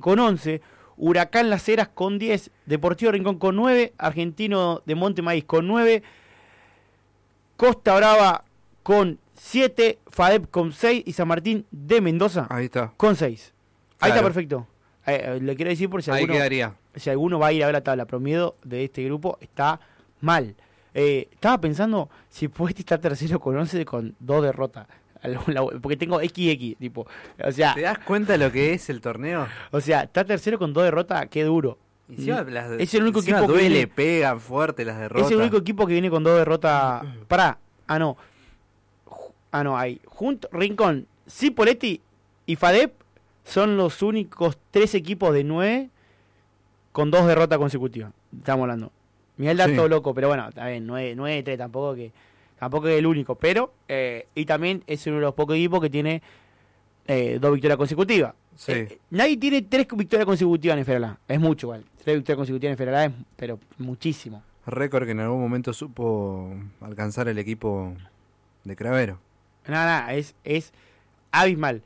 con 11, Huracán Las Heras con 10, Deportivo Rincón con 9, Argentino de Monte Maíz con 9, Costa Brava con 7, FADEP con 6 y San Martín de Mendoza Ahí está. con 6. Ahí Claro. está perfecto. Le quiero decir por si Ahí alguno, quedaría. si alguno va a ir a ver la tabla promedio de este grupo, está mal. Estaba pensando si Poetti está tercero con 11 con 2 derrotas. Porque tengo XX, tipo. O sea, ¿Te das cuenta de lo que es el torneo? está tercero con 2 derrotas, qué duro. Encima Es el único encima equipo que duele, viene- pegan fuerte las derrotas. Es el único equipo que viene con 2 derrotas. Pará, hay. Junto, Rincón, Cipolletti y FADEP son los únicos 3 equipos de 9 con 2 derrotas consecutivas. Estamos hablando. Mirá el dato Sí. loco, pero bueno, está bien, 9-3 tampoco es el único. Pero, y también es uno de los pocos equipos que tiene 2 victorias consecutivas. Sí. Nadie tiene 3 victorias consecutivas en FRLA. Es mucho, igual. 3 victorias consecutivas en FRLA es, pero muchísimo. Récord que en algún momento supo alcanzar el equipo de Cravero. Nada, es abismal.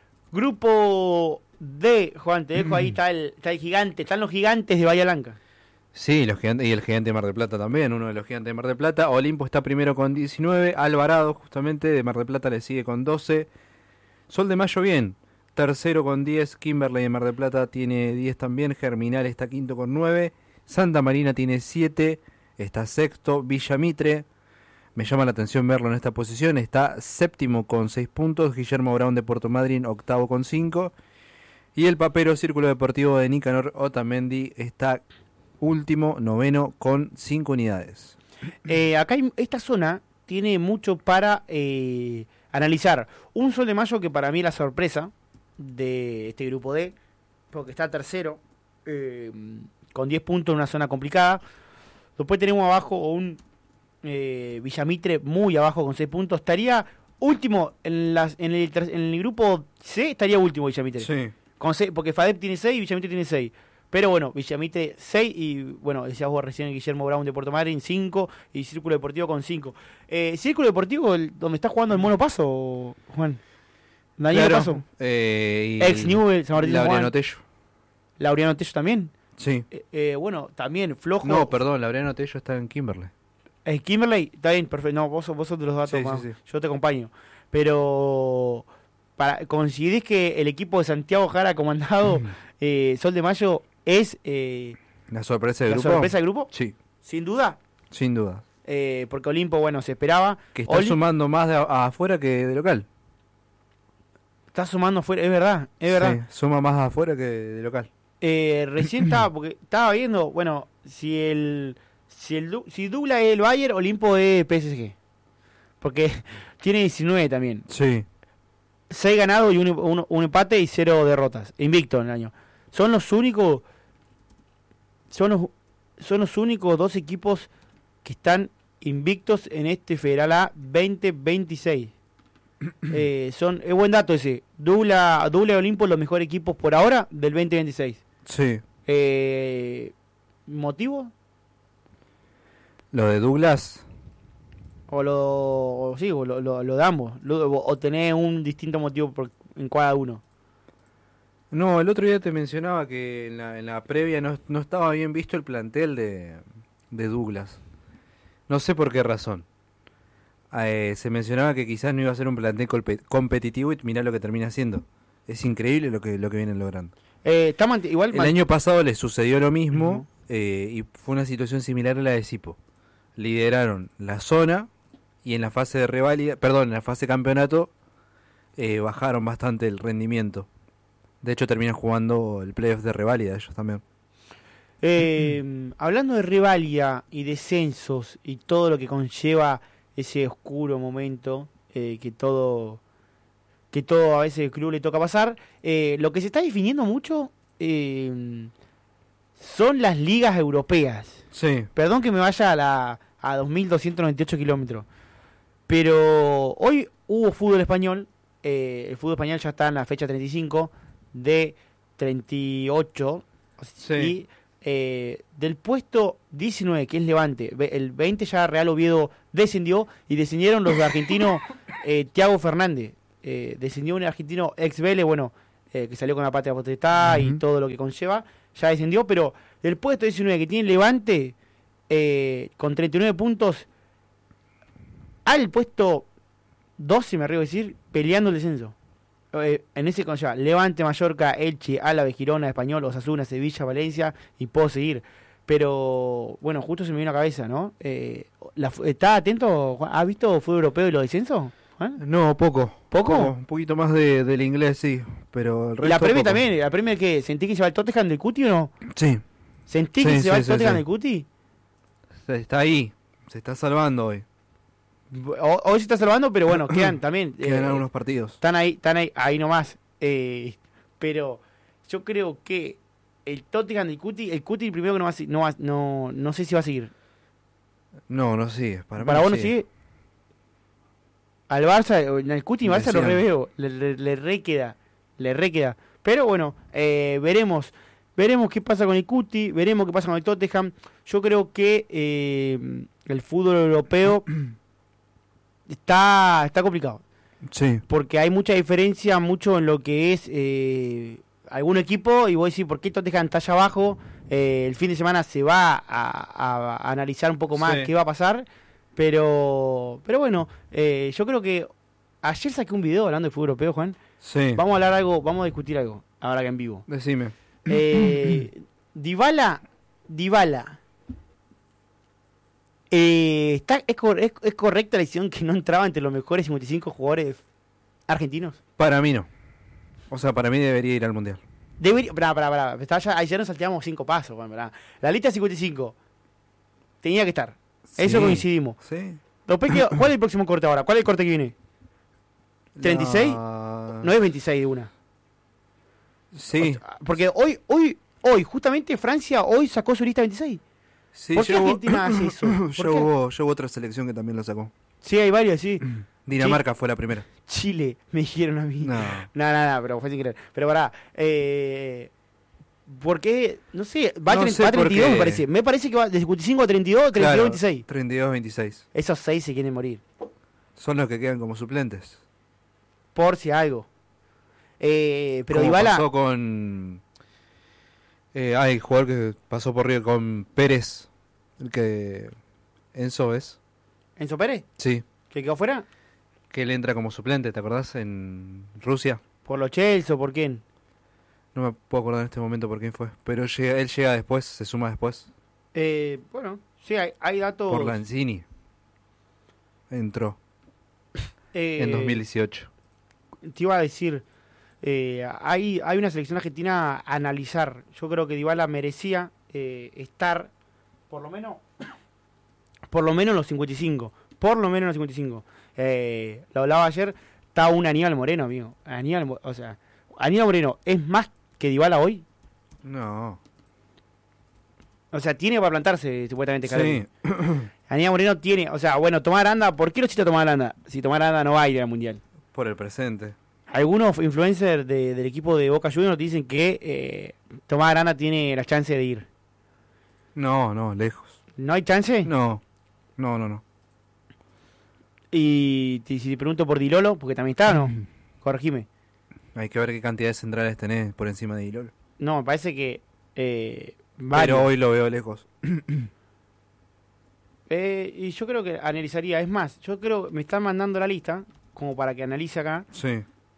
Grupo D, Juan, te dejo ahí, está el gigante, están los gigantes de Bahía Blanca. Sí, los gigantes, y el gigante de Mar del Plata también, uno de los gigantes de Mar del Plata. Olimpo está primero con 19, Alvarado justamente de Mar del Plata le sigue con 12. Sol de Mayo bien, tercero con 10, Kimberley de Mar del Plata tiene 10 también, Germinal está quinto con 9, Santa Marina tiene 7, está sexto, Villa Mitre, me llama la atención verlo en esta posición, está séptimo con 6 puntos, Guillermo Brown de Puerto Madryn octavo con 5, y el Papero Círculo Deportivo de Nicanor Otamendi está último, noveno, con 5 unidades. Acá esta zona tiene mucho para analizar. Un Sol de Mayo que para mí es la sorpresa de este grupo D, porque está tercero, con 10 puntos en una zona complicada. Después tenemos abajo un Villamitre muy abajo con 6 puntos. Estaría último en el grupo C, estaría último Villamitre. Sí. Con 6, porque FADEP tiene 6 y Villamitre tiene 6. Pero bueno, Villamitre 6 y bueno, decías vos recién Guillermo Brown de Puerto Madryn 5 y Círculo Deportivo con 5. Círculo Deportivo, donde está jugando el Mono Paso, Juan. Daniel Claro, Paso. y Ex Newell, San Martín de San Laureano Juan. Tello. Laureano Tello también. Sí. Bueno, también flojo. No, perdón, Laureano Tello está en Kimberley. Kimberley, está bien, perfecto. No, vos sos de los datos Sí, más. sí, sí. Yo te acompaño. Pero ¿coincidís que el equipo de Santiago Jara comandado Sol de Mayo es ¿La sorpresa del la grupo? sorpresa del grupo? Sí, Sin duda. sin duda. Porque Olimpo, bueno, se esperaba. Que está sumando más de afuera que de local. Está sumando afuera, es verdad. Sí, suma más afuera que de local. Recién porque estaba viendo, bueno, si Douglas es el Bayern, Olimpo es PSG. Porque tiene 19 también. Sí. 6 ganados y un empate y 0 derrotas. Invicto en el año. Son los únicos 2 equipos que están invictos en este Federal A 2026. Es buen dato ese. Douglas y Olimpo los mejores equipos por ahora del 2026. Sí. ¿Motivo? Lo de Douglas. O lo de ambos. O tenés un distinto motivo en cada uno. No, el otro día te mencionaba que en la previa no estaba bien visto el plantel de Douglas. No sé por qué razón. Se mencionaba que quizás no iba a ser un plantel competitivo y mirá lo que termina siendo. Es increíble lo que vienen logrando. Igual El año pasado les sucedió lo mismo y fue una situación similar a la de Sipo. Lideraron la zona y en la fase de reválida, en la fase de campeonato bajaron bastante el rendimiento. De hecho terminan jugando el playoff de reválida ellos también. Hablando de reválida y descensos y todo lo que conlleva ese oscuro momento que todo a veces el club le toca pasar, lo que se está definiendo mucho son las ligas europeas. Sí. Perdón que me vaya a 2.298 kilómetros, pero hoy hubo fútbol español. El fútbol español ya está en la fecha 35 de 38 Sí. y del puesto 19, que es Levante, el 20 ya Real Oviedo descendió y descendieron los de argentino Thiago Fernández. Descendió un argentino ex Vélez, bueno, que salió con la patria potestad y Ujú. todo lo que conlleva, ya descendió, pero el puesto 19 que tiene Levante, con 39 puntos, al puesto 12, me arriesgo a decir, peleando el descenso. En ese conlleva Levante, Mallorca, Elche, Álabe, Girona, Español, Osasuna, Sevilla, Valencia, y puedo seguir. Pero, bueno, justo se me vino a la cabeza, ¿no? ¿Está atento, Juan? ¿Has visto fútbol europeo y los descensos, Juan? No, poco. ¿Poco? Un poquito más del inglés, sí. Pero el resto La Premier poco. también, la Premier que ¿sentí que se va el Tottenham del Cuti o no? Sí. ¿Sentí que Sí, se va sí, el sí, Tottenham sí. del Cuti? Está ahí. Se está salvando hoy. Hoy se está salvando, pero bueno, quedan también. Quedan algunos partidos. Están ahí nomás. Pero yo creo que el Tottenham del Cuti, el Cuti primero que no sé si va a seguir. No sigue. Para Para mí vos no sigue. Al Barça, en el Cuti y Barça lo Decían. reveo. Le re queda. Pero bueno, veremos qué pasa con el Cuti, veremos qué pasa con el Tottenham. Yo creo que el fútbol europeo está complicado. Sí. Porque hay mucha diferencia, mucho en lo que es algún equipo, y vos decís, ¿por qué Tottenham está allá abajo? El fin de semana se va a analizar un poco más Sí. qué va a pasar, pero bueno, yo creo que ayer saqué un video hablando de fútbol europeo, Juan. Sí. Vamos a hablar algo, vamos a discutir algo, ahora que en vivo. Decime. Dybala, ¿es correcta la decisión que no entraba entre los mejores 55 jugadores argentinos? Para mí no. O sea, para mí debería ir al Mundial. Pará. Ayer nos salteamos 5 pasos, Juan, pará. La lista 55 tenía que estar. Eso Sí. coincidimos. Sí. Después, ¿cuál es el próximo corte ahora? ¿Cuál es el corte que viene? ¿36? No es 26 de una. Sí. Porque hoy, justamente Francia hoy sacó su lista 26. Sí, ¿Por qué Argentina hace eso? ¿Por Ya qué? hubo otra selección que también lo sacó. Sí, hay varios, sí. Dinamarca fue la primera. Chile, me dijeron a mí. No. No, pero fue sin querer. Pero pará, ¿por qué? No sé, va No a sé por 32 qué. me parece. Me parece que va de 55 a 32, 32 Claro, 26. 32-26. Esos 6 se quieren morir. Son los que quedan como suplentes. Por si algo. Pero Como Dybala, pasó con... el jugador que pasó por River con Pérez. El que... Enzo, ¿ves? Enzo Pérez, Sí. que quedó fuera, Que él entra como suplente, ¿te acordás? En Rusia. por los Chelsea o por quién. No me puedo acordar en este momento por quién fue. Pero él llega después, se suma después. Bueno, sí, hay datos. Por Lanzini. Entró en 2018. Te iba a decir, hay una selección argentina a analizar. Yo creo que Dybala merecía estar por lo menos en los 55. Por lo menos en los 55. Lo hablaba ayer, está un Aníbal Moreno, amigo. Aníbal Moreno es más que Dybala hoy. No. O sea, tiene para plantarse supuestamente Sí. Aníbal Moreno tiene, o sea, bueno, Tomás Aranda, ¿por qué lo cita Tomás Aranda? Si Tomás Aranda no va a ir al Mundial. Por el presente. Algunos influencers del equipo de Boca Juniors dicen que Tomás Aranda tiene la chance de ir. No, lejos. ¿No hay chance? No. Y si te pregunto por Dilolo, porque también está, ¿no? Corregime. Hay que ver qué cantidad de centrales tenés por encima de Ilol. No, me parece que Pero varios. hoy lo veo lejos. Y yo creo que analizaría, es más, yo creo que me están mandando la lista, como para que analice acá. Sí.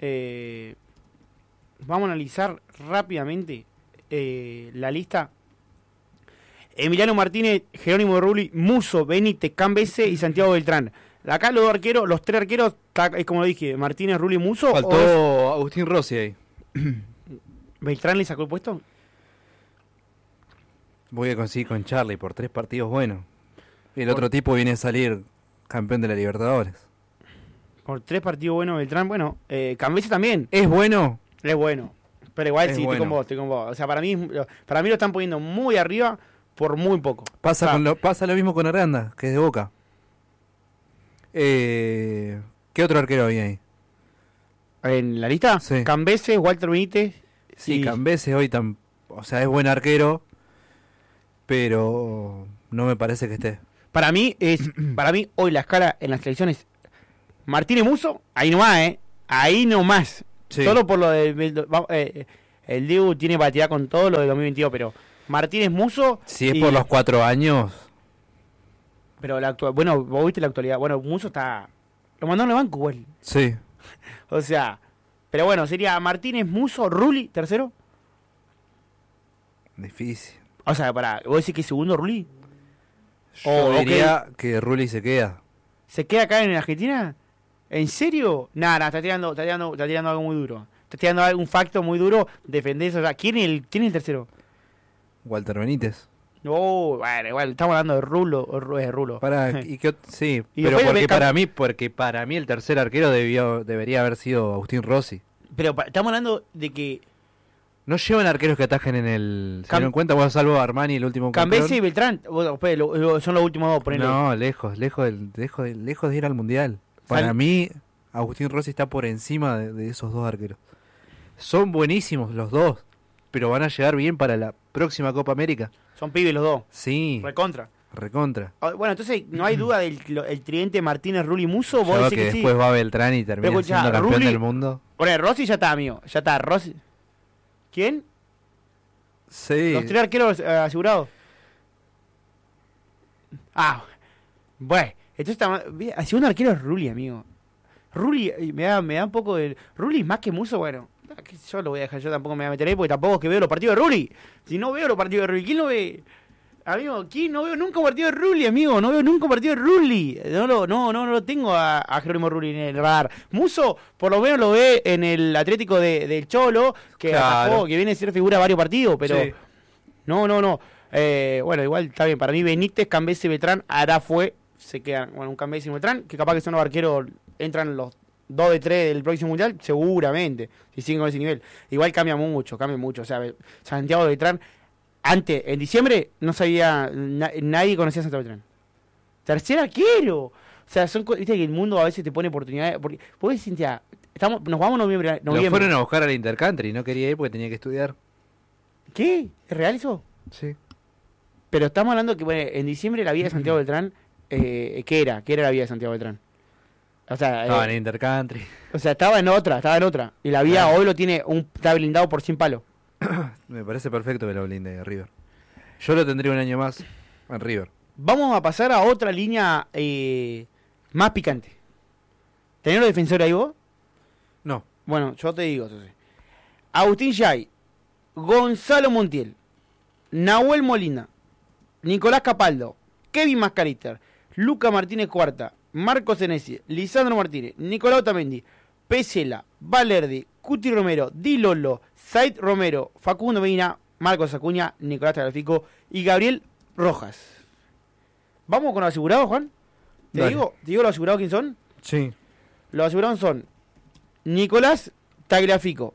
Vamos a analizar rápidamente la lista. Emiliano Martínez, Jerónimo Rulli, Muso, Benítez, Cambese y Santiago Beltrán. Acá los arqueros, los 3 arqueros, es como lo dije, Martínez, Rulli, Muso. Faltó Agustín Rossi ahí. ¿Beltrán le sacó el puesto? Voy a conseguir con Charlie por 3 partidos buenos. Y el otro tipo viene a salir campeón de la Libertadores. Por 3 partidos buenos, Beltrán, bueno. Cambese también. ¿Es bueno? Es bueno. Pero igual Es sí, bueno. estoy con vos. O sea, para mí lo están poniendo muy arriba por muy poco. Pasa, O sea, pasa lo mismo con Aranda, que es de Boca. ¿Qué otro arquero había ahí? ¿En la lista? Sí. Cambese, Walter Benítez. Sí, y- Cambese hoy o sea, es buen arquero, pero no me parece que esté. Para mí hoy la escala en las selecciones Martínez Muso, ahí nomás, ahí nomás. Sí. Solo por lo del... el Dibu tiene para tirar con todo lo de 2022, pero Martínez Muso... Si es por los 4 años, Pero bueno, vos viste la actualidad. Bueno, Muso está... Lo mandaron al banco, güey. sí. O sea... Pero bueno, sería Martínez Muso, Rulli, tercero. Difícil. O sea, ¿vos decís que segundo Rulli? Yo ok. diría que Rulli se queda. ¿Se queda acá en Argentina? ¿En serio? Nada, está tirando algo muy duro. Está tirando un facto muy duro. Defender eso. O sea, ¿quién es el tercero? Walter Benítez. No, bueno, igual, estamos hablando de Rulo. Sí, Y pero después porque para mí el tercer arquero debería haber sido Agustín Rossi. Pero estamos hablando de que No llevan arqueros que atajen en el... ¿Se dieron cuenta? Vos salvo a Armani, el último Cambese y campeón. Beltrán, bueno, pues, son los últimos dos, ponele. No, lejos de ir al Mundial. Para mí, Agustín Rossi está por encima de esos dos arqueros. Son buenísimos los dos, pero van a llegar bien para la próxima Copa América. Son pibes los dos. Sí, Recontra. recontra. Bueno, entonces no hay duda del el tridente Martínez, Rulli, Muso. Vos Yo decís que que sí. después va Beltrán y termina Pero escuchá, siendo campeón Rulli- del mundo. Bueno, Rossi ya está, amigo. Ya está, Rossi. ¿Quién? Sí. Los tres arqueros asegurados. Bueno. Entonces está. Segundo arquero es Rulli, amigo. Rulli, me da un poco de. Rulli más que Muso, bueno. Yo lo voy a dejar, yo tampoco me voy a meter ahí porque tampoco es que veo los partidos de Rulli. Si no veo los partidos de Rulli, ¿quién lo ve? Amigo, ¿quién? No veo nunca un partido de Rulli, amigo. No veo nunca un partido de Rulli. No lo tengo a Jerónimo Rulli en el radar. Muso, por lo menos lo ve en el Atlético del Cholo, que Claro. atajó, que viene a ser figura varios partidos, pero Sí. no. Bueno, igual está bien. Para mí, Benítez, Cambese y Beltrán, se quedan. Bueno, un Cambese y un Beltrán, que capaz que son los arqueros, entran los 2 de 3 del próximo mundial, seguramente, si siguen con ese nivel. Igual cambia mucho. O sea, Santiago Beltrán. Antes, en diciembre, no sabía, nadie conocía a Santiago Beltrán. Tercer arquero. O sea, viste que el mundo a veces te pone oportunidades. Porque, pues, Cintia, nos vamos noviembre. Lo fueron a buscar al Intercountry, no quería ir porque tenía que estudiar. ¿Qué? ¿Es real eso? Sí. Pero estamos hablando que, bueno, en diciembre la vida de Santiago Beltrán, ¿qué era? ¿Qué era la vida de Santiago Beltrán? O sea, Estaba en Intercountry. estaba en otra. Y la vida Claro. hoy lo tiene, está blindado por 100 palos. Me parece perfecto que lo blinde de River. Yo lo tendría un año más en River. Vamos a pasar a otra línea más picante. ¿Tenés los defensores ahí vos? No. Bueno, yo te digo entonces. Agustín Yay, Gonzalo Montiel, Nahuel Molina, Nicolás Capaldo, Kevin Mascalister, Luca Martínez Cuarta, Marcos Senesi, Lisandro Martínez, Nicolás Otamendi, Pesela, Valerdi, Cuti Romero, Di Lolo, Said Romero, Facundo Medina, Marcos Acuña, Nicolás Tagliafico y Gabriel Rojas. ¿Vamos con los asegurados, Juan? ¿Te digo los asegurados quién son? Sí. Los asegurados son Nicolás Tagliafico.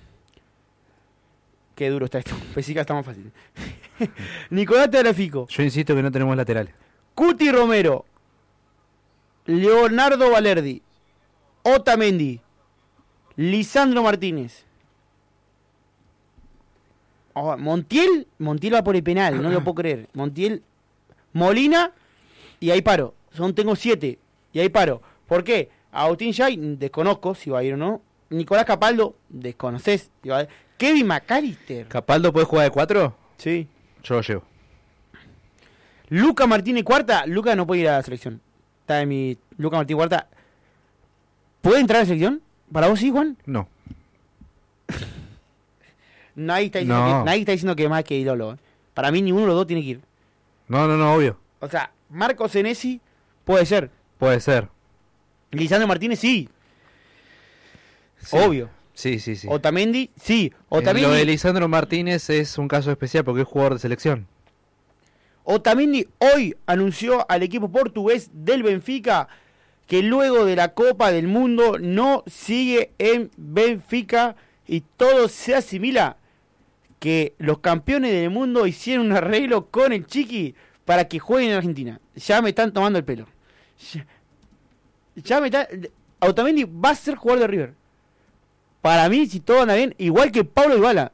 Qué duro está esto. Pensé que está más fácil. Nicolás Tagliafico, Yo insisto que no tenemos laterales. Cuti Romero, Leonardo Valerdi, Otamendi, Lisandro Martínez. Montiel va por el penal, no lo puedo creer. Montiel, Molina y ahí paro. Tengo 7 y ahí paro. ¿Por qué? Agustín Yay, desconozco si va a ir o no. Nicolás Capaldo, desconoces si va a ir. Kevin McAllister. ¿Capaldo puede jugar de 4? Sí. Yo lo llevo. Luca Martínez Cuarta. Luca no puede ir a la selección. Está en mi. Luca Martínez Cuarta. ¿Puede entrar a la selección? ¿Para vos sí, Juan? No. Nadie está diciendo que más que Idolo. Para mí ninguno de los dos tiene que ir. No, obvio. O sea, Marcos Senesi puede ser. Puede ser. Lisandro Martínez sí. Sí. Obvio. Sí. Otamendi sí. Lo de Otamendi, Lisandro Martínez es un caso especial porque es jugador de selección. Otamendi hoy anunció al equipo portugués del Benfica que luego de la Copa del Mundo no sigue en Benfica y todo se asimila que los campeones del mundo hicieron un arreglo con el Chiqui para que jueguen en Argentina. Ya me están tomando el pelo. Otamendi va a ser jugador de River. Para mí, si todo anda bien, igual que Pablo Dybala.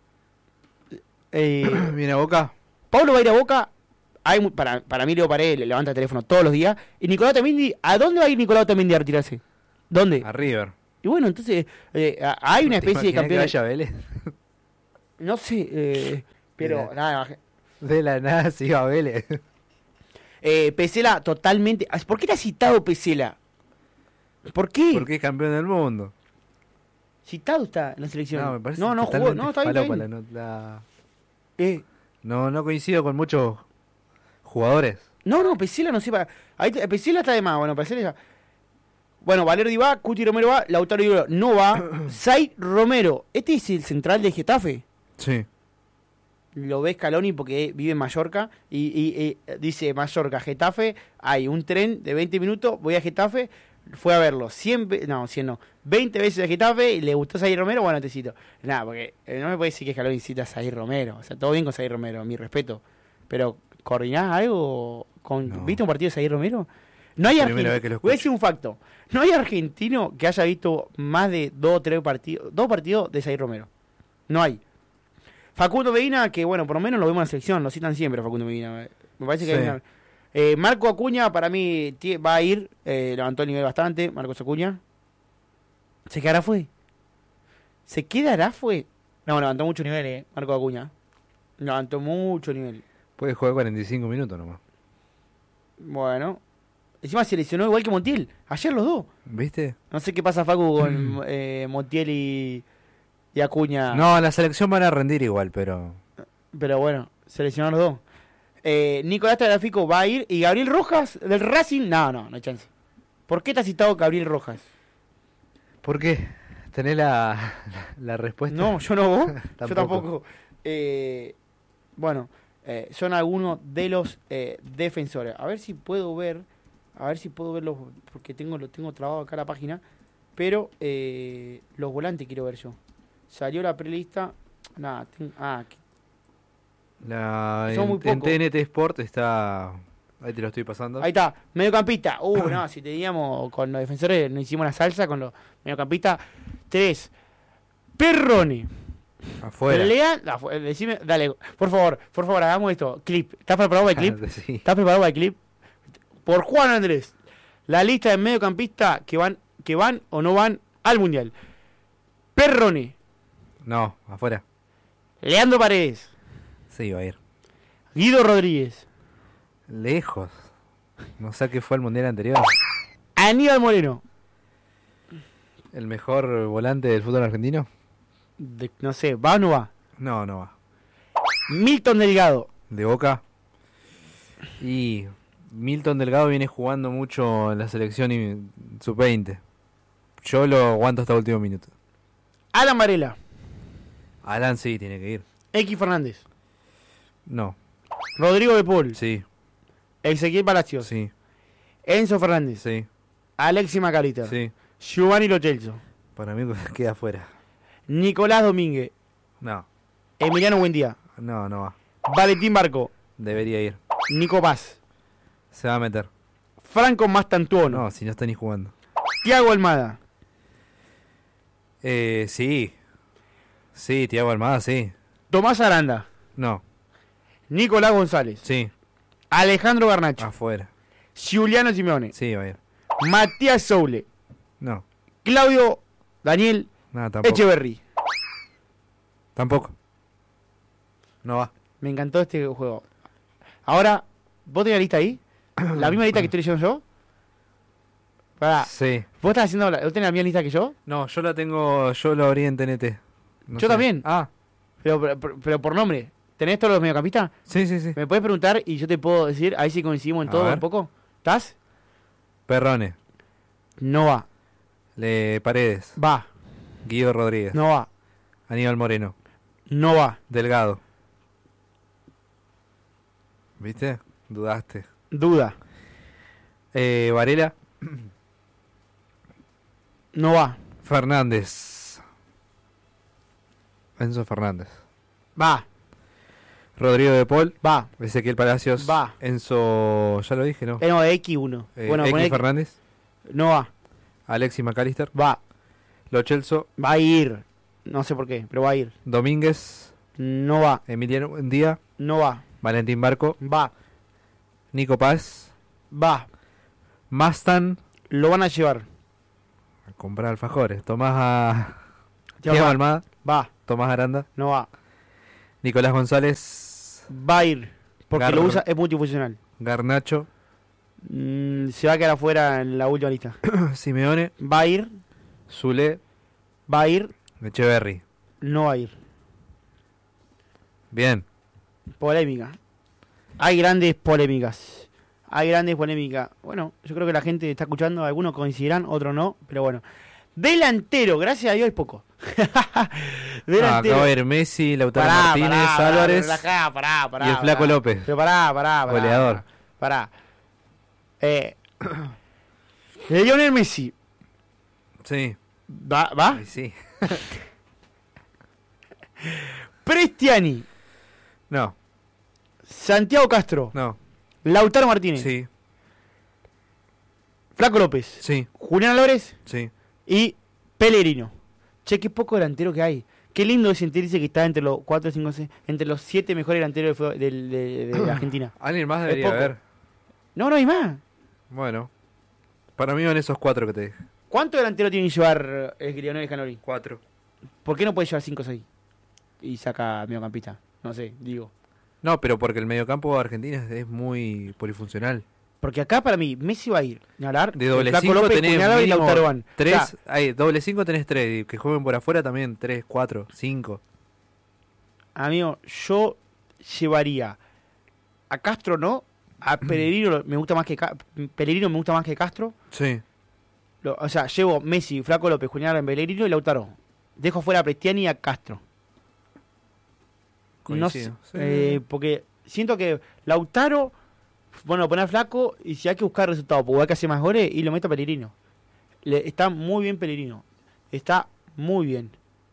Viene a Boca. Pablo va a ir a Boca. Para mí Leo Paredes le levanta el teléfono todos los días. Y Nicolás Otamendi, ¿a dónde va a ir Nicolás Otamendi a retirarse? ¿Dónde? A River. Y bueno, entonces hay una ¿Te especie de imaginas que campeón. vaya Vélez? No sé, pero nada. De la nada se iba a Vélez. Pesela totalmente. ¿Por qué te has citado Pesela? ¿Por qué? Porque es campeón del mundo. Citado está en la selección. No, me parece no jugó. totalmente No, está bien. Está falopa bien. No coincido con muchos jugadores. No, Pesela no sé. Pesela está de más. Bueno, Pesela ya. Bueno, Valero va, Cuti Romero va, Lautaro Ibra no va. Zay Romero. Este es el central de Getafe. Sí. Lo ve Scaloni porque vive en Mallorca y dice Mallorca, Getafe, hay un tren de 20 minutos, voy a Getafe, fue a verlo 20 veces a Getafe y le gustó Zay Romero, bueno, te cito. Nada, porque no me puede decir que Scaloni cita a Zay Romero, o sea, todo bien con Zay Romero, mi respeto, pero ¿coordinás algo con No. ¿viste un partido de Zay Romero? No hay Primera vez que argentino, lo voy a escucho. decir un facto, no hay argentino que haya visto más de 2 o 3 partidos, 2 partidos de Zay Romero, no hay. Facundo Medina, que bueno, por lo menos lo vemos en la selección, lo citan siempre a Facundo Medina. Me parece que Sí. hay una... Marco Acuña, para mí, va a ir, levantó el nivel bastante, Marcos Acuña. ¿Se quedará fue? ¿Se quedará fue? No, levantó mucho nivel, Marco Acuña. Levantó mucho nivel. Puede jugar 45 minutos nomás. Bueno. Encima se lesionó igual que Montiel. Ayer los dos. ¿Viste? No sé qué pasa, Facu, con Montiel y Acuña. No, la selección van a rendir igual, pero... Pero bueno, se lesionaron los dos. Nicolás Tagliafico va a ir. ¿Y Gabriel Rojas del Racing? No hay chance. ¿Por qué te has citado Gabriel Rojas? ¿Por qué? ¿Tenés la respuesta? No, yo no, vos. Yo Tampoco. tampoco. Bueno, son algunos de los defensores. A ver si puedo ver. Los. Porque lo tengo trabado acá la página. Pero los volantes quiero ver yo. Salió la prelista. Nada, son muy En pocos. TNT Sport está... Ahí te lo estoy pasando. ahí está, mediocampista. No, si teníamos con los defensores, nos hicimos una salsa con los mediocampistas. 3. Perrone. Afuera. Decime, dale, por favor, hagamos esto. Clip. ¿Estás preparado para el clip? Sí. ¿Estás preparado para el clip? Por Juan Andrés. La lista de mediocampistas que van o no van al Mundial. Perrone. No, afuera. Leandro Paredes. Sí, va a ir. Guido Rodríguez. Lejos. No sé qué fue el mundial anterior. Aníbal Moreno. ¿El mejor volante del fútbol argentino? No sé, ¿va o no va? No, no va. Milton Delgado. ¿De Boca? Y Milton Delgado viene jugando mucho en la selección y sub-20. Yo lo aguanto hasta el último minuto. Alan Varela. Alan sí, tiene que ir. X Fernández. No, Rodrigo de Paul. sí, Ezequiel Palacios. sí, Enzo Fernández. sí, Alexis Macalita. sí. Giovanni Lo Celso. Para mí queda afuera. Nicolás Domínguez. No, Emiliano Buendía. no va. Valentín Barco. Debería ir. Nico Paz. Se va a meter. Franco Mastantuono. No, si no está ni jugando. Tiago Almada. Sí. Sí, Thiago Almada, sí. Tomás Aranda. No, Nicolás González. sí. Alejandro Garnacho. Afuera. Giuliano Simeone. Sí, va a ir. Matías Soule. No, Claudio Daniel nada, tampoco. Echeverry. Tampoco. No va. Me encantó este juego. Ahora, ¿vos tenés la lista ahí? ¿La misma lista que estoy leyendo yo? Pará, Sí. ¿vos estás haciendo ¿vos tenés la misma lista que yo? No, yo la tengo, yo lo abrí en TNT. No Yo sé. también. Ah, Pero por nombre. ¿Tenés todos los mediocampistas? sí, sí, sí. ¿Me puedes preguntar y yo te puedo decir, ahí sí coincidimos en A todo ver. un poco? ¿Estás? Perrone, No va. Paredes, Va. Guido Rodríguez, No va. Aníbal Moreno, No va. Delgado. ¿Viste? Dudaste. Duda. Varela, No va. Fernández. Enzo Fernández. Va. Rodrigo de Paul, Va. Ezequiel Palacios, Va. Enzo, ya lo dije, ¿no? No, X1. Bueno, X con X. Fernández, No va. Alexis McAllister, Va. Lo Celso, Va a ir. No sé por qué, pero va a ir. Domínguez, No va. Emiliano Buendía, No va. Valentín Barco, Va. Nico Paz, Va. Mastan, Lo van a llevar. A comprar alfajores. Tomás a... Thiago Thiago Almada. Va, Tomás Aranda. no va. Nicolás González. Va a ir, porque Gar- lo usa, es multifuncional. Garnacho. Se va a quedar afuera en la última lista. Simeone. Va a ir, Zule. va a ir, Echeverry. no va a ir. Bien. Polémica. Hay grandes polémicas. Hay grandes polémicas. Bueno, yo creo que la gente está escuchando, algunos coincidirán, otros no, pero bueno. Delantero, gracias a Dios es poco. Delantero. Acaba de ir Messi, Lautaro Martínez, Álvarez Pará, y el Flaco López. Pero pará. Goleador. Pará. Lionel Messi. Sí. ¿Va? Ay, sí. Prestiani. No, Santiago Castro. no. Lautaro Martínez. Sí, Flaco López. sí, Julián Álvarez. sí. Y Pellegrino. Che, qué poco delantero que hay. Qué lindo es sentirse que está entre los 4, 5, 6, entre los 7 mejores delanteros de Argentina. Alguien más debería poco. haber. No hay más. Bueno, para mí van esos 4 que te dije. ¿Cuántos delanteros tiene que llevar Lionel Scaloni? 4. ¿Por qué no puede llevar 5 o 6? Y saca mediocampista. No sé, digo. No, pero porque el mediocampo de Argentina es muy polifuncional. Porque acá para mí Messi va a ir. Ni hablar. De doble Flaco 5 López, tenés Julián Álvarez y mínimo Lautaro van. 3, O sea, doble 5 tenés 3, y que jueguen por afuera también 3, 4, 5. amigo, yo llevaría a Castro, ¿no? A Pellegrino me gusta más que Pellegrino me gusta más que Castro. Sí. O sea, llevo Messi, Flaco López, Julián Álvarez, Pellegrino y Lautaro. Dejo fuera a Prestiani y a Castro. No sé, Coincido, sí. porque siento que Lautaro, bueno, poner Flaco y si hay que buscar resultados, porque hay que hacer más goles y lo meto a Pellegrino. Está muy bien Pellegrino. Está muy bien.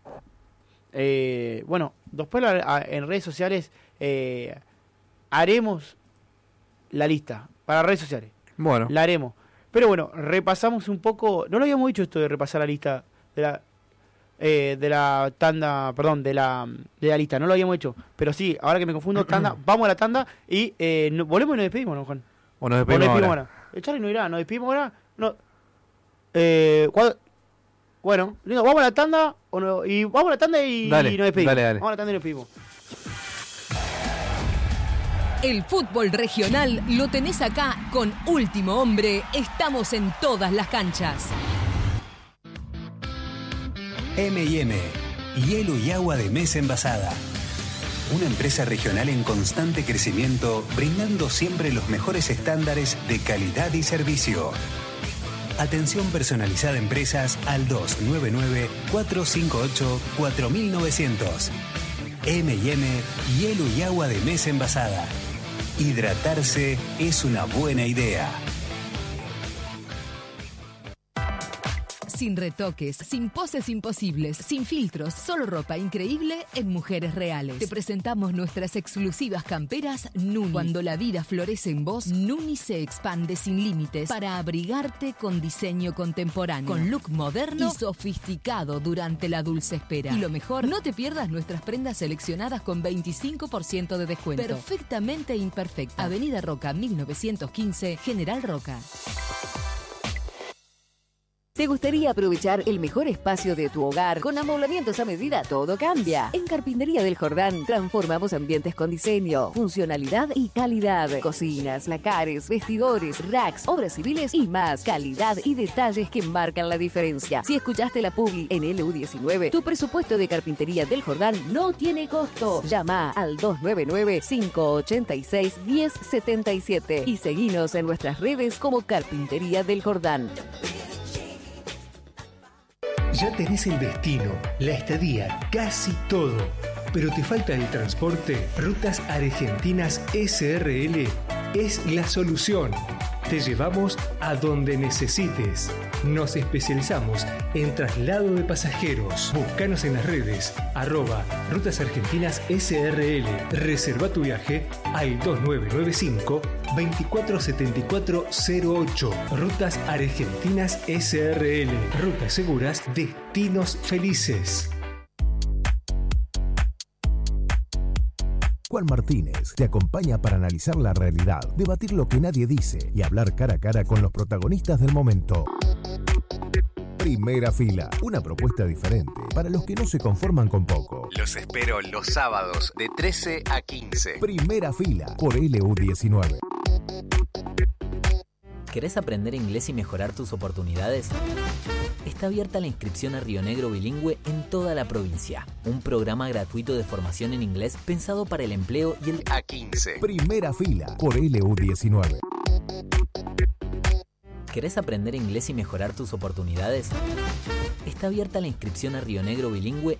Bueno, después en redes sociales haremos la lista para redes sociales. Bueno, La haremos. Pero bueno, repasamos un poco. No lo habíamos dicho esto de repasar la lista de la tanda, perdón, de la lista. No lo habíamos hecho. Pero sí, ahora que me confundo, tanda, vamos a la tanda y volvemos y nos despedimos, ¿no, Juan? o nos despedimos ahora. El Charlie no irá, nos despedimos ahora. No. Bueno, lindo, vamos a la tanda y vamos a la tanda y Dale, nos despedimos. dale. Vamos a la tanda y nos despedimos. El fútbol regional lo tenés acá con Último Hombre. Estamos en todas las canchas. M&M, hielo y agua de mesa envasada. Una empresa regional en constante crecimiento, brindando siempre los mejores estándares de calidad y servicio. Atención personalizada a empresas al 299-458-4900. M&M, hielo y agua de mesa envasada. Hidratarse es una buena idea. Sin retoques, sin poses imposibles, sin filtros, solo ropa increíble en Mujeres Reales. Te presentamos nuestras exclusivas camperas Nuni. Cuando la vida florece en vos, Nuni se expande sin límites para abrigarte con diseño contemporáneo, con look moderno y sofisticado durante la dulce espera. Y lo mejor, no te pierdas nuestras prendas seleccionadas con 25% de descuento. Perfectamente imperfecta. Avenida Roca, 1915, General Roca. ¿Te gustaría aprovechar el mejor espacio de tu hogar? Con amoblamientos a medida todo cambia. En Carpintería del Jordán transformamos ambientes con diseño, funcionalidad y calidad. Cocinas, lacares, vestidores, racks, obras civiles y más. Calidad y detalles que marcan la diferencia. Si escuchaste la publi en LU19, tu presupuesto de Carpintería del Jordán no tiene costo. Llama al 299-586-1077 y seguinos en nuestras redes como Carpintería del Jordán. Ya tenés el destino, la estadía, casi todo. Pero te falta el transporte. Rutas Argentinas SRL es la solución. Te llevamos a donde necesites. Nos especializamos en traslado de pasajeros. Búscanos en las redes @Rutas Argentinas SRL. Reserva tu viaje al 2995 247408. Rutas Argentinas SRL. Rutas seguras, destinos felices. Juan Martínez te acompaña para analizar la realidad, debatir lo que nadie dice y hablar cara a cara con los protagonistas del momento. Primera Fila, una propuesta diferente para los que no se conforman con poco. Los espero los sábados de 13 a 15. Primera Fila por LU19. ¿Querés aprender inglés y mejorar tus oportunidades? Está abierta la inscripción a Río Negro Bilingüe en toda la provincia. Un programa gratuito de formación en inglés pensado para el empleo y el A15. Primera Fila por LU19. ¿Querés aprender inglés y mejorar tus oportunidades? Está abierta la inscripción a Río Negro Bilingüe